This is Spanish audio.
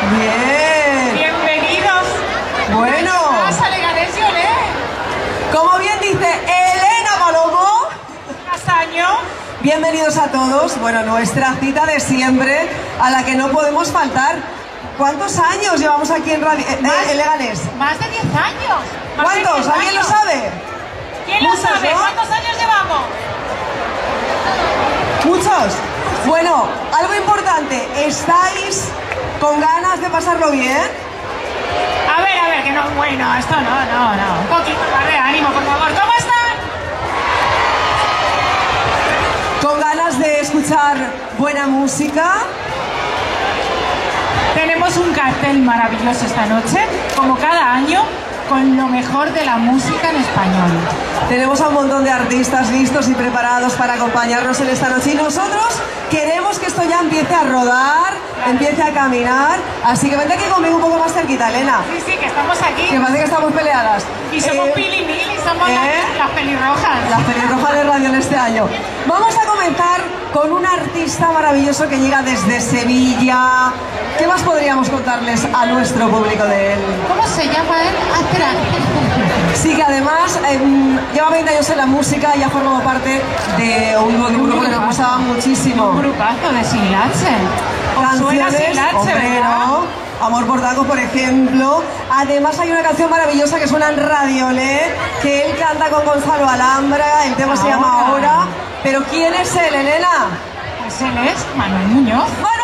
Bien. Bienvenidos. Bueno. Casa Leganés y Olé. Como bien dice Elena Palomo. Castaño. Bienvenidos a todos. Bueno, nuestra cita de siempre, a la que no podemos faltar. ¿Cuántos años llevamos aquí en Leganés? Más de 10 años. ¿Cuántos? ¿Alguien lo sabe? ¿Quién lo sabe? ¿No? ¿Cuántos años llevamos? Muchos. Bueno, algo importante. ¿Estáis con ganas de pasarlo bien? A ver, que no, bueno, esto no. Un poquito más de ánimo, por favor. ¿Cómo están? ¿Con ganas de escuchar buena música? Tenemos un cartel maravilloso esta noche, como cada año, con lo mejor de la música en español. Tenemos a un montón de artistas listos y preparados para acompañarnos en esta noche y nosotros queremos que esto ya empiece a rodar, empiece a caminar, así que vente aquí conmigo un poco más cerquita, Elena. Sí, que estamos aquí. Que parece que estamos peleadas. Y somos Pili Mil y somos las pelirrojas. Las pelirrojas de radio en este año. Vamos a comenzar con un artista maravilloso que llega desde Sevilla. ¿Qué más podríamos contarles a nuestro público de él? ¿Cómo se llama él? Sí, que además lleva 20 años en la música y ha formado parte de un grupo que nos gustaba muchísimo. Un grupazo de Sin Lache. Canciones, hombre, ¿no? Amor por Tacos, por ejemplo. Además hay una canción maravillosa que suena en Radio Le, que él canta con Gonzalo Alhambra, el tema se llama Ahora. Pero ¿quién es él, Elena? Pues él es Manuel Muñoz.